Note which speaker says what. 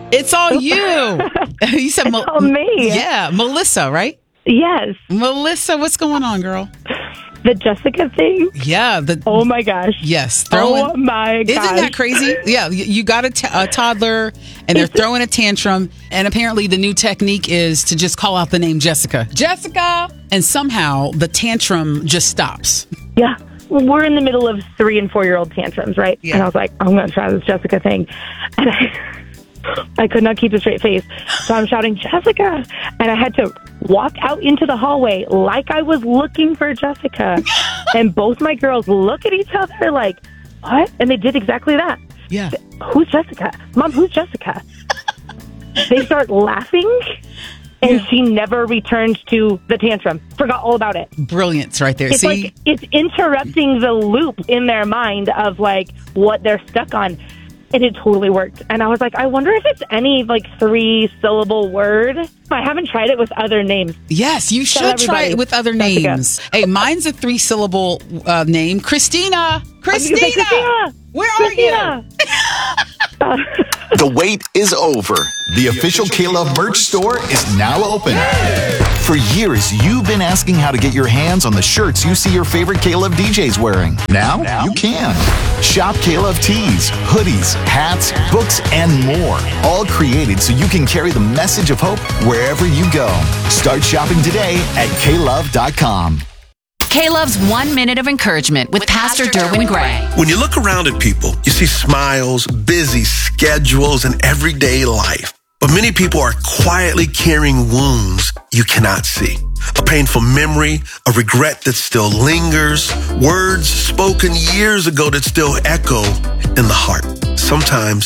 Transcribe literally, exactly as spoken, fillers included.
Speaker 1: It's all you. You said
Speaker 2: it's
Speaker 1: Mel-
Speaker 2: all me.
Speaker 1: Yeah, Melissa, right?
Speaker 2: Yes.
Speaker 1: Melissa, what's going on, girl?
Speaker 2: The Jessica thing?
Speaker 1: Yeah. The,
Speaker 2: oh, my gosh.
Speaker 1: Yes. Throwing,
Speaker 2: oh, my gosh.
Speaker 1: Isn't that crazy? Yeah. You, you got a, t- a toddler, and they're
Speaker 2: It's,
Speaker 1: throwing a tantrum, and apparently the new technique is to just call out the name Jessica. Jessica! And somehow the tantrum just stops.
Speaker 2: Yeah. We're in the middle of three- and four-year-old tantrums, right?
Speaker 1: Yeah.
Speaker 2: And I was like, I'm going to try this Jessica thing. And I... I could not keep a straight face. So I'm shouting, Jessica. And I had to walk out into the hallway like I was looking for Jessica. And both my girls look at each other like, what? And they did exactly that.
Speaker 1: Yeah.
Speaker 2: Who's Jessica? Mom, who's Jessica? They start laughing. And yeah. she never returned to the tantrum. Forgot all about it.
Speaker 1: Brilliance right there.
Speaker 2: It's
Speaker 1: See?
Speaker 2: like it's interrupting the loop in their mind of like what they're stuck on. And it totally worked. And I was like, I wonder if it's any, like, three-syllable word. I haven't tried it with other names.
Speaker 1: Yes, you should try it with other
Speaker 2: Jessica.
Speaker 1: names. Hey, mine's a three-syllable uh, name. Christina! Christina!
Speaker 2: Christina!
Speaker 1: Where
Speaker 2: Christina!
Speaker 1: are you?
Speaker 3: The wait is over. The official K-Love merch store is now open. For years, you've been asking how to get your hands on the shirts you see your favorite K-Love D Js wearing. Now, now you can. Shop K-Love tees, hoodies, hats, books, and more. All created so you can carry the message of hope wherever you go. Start shopping today at K love dot com.
Speaker 4: K-Love's One Minute of Encouragement with Pastor Derwin Gray.
Speaker 5: When you look around at people, you see smiles, busy schedules, and everyday life. But many people are quietly carrying wounds you cannot see. A painful memory, a regret that still lingers, words spoken years ago that still echo in the heart. Sometimes